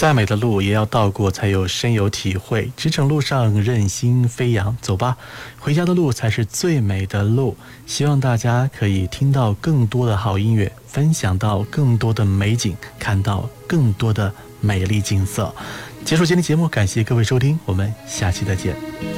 再美的路也要到过才有深有体会，职场路上任心飞扬，走吧，回家的路才是最美的路。希望大家可以听到更多的好音乐，分享到更多的美景，看到更多的美丽景色。结束今天节目，感谢各位收听，我们下期再见。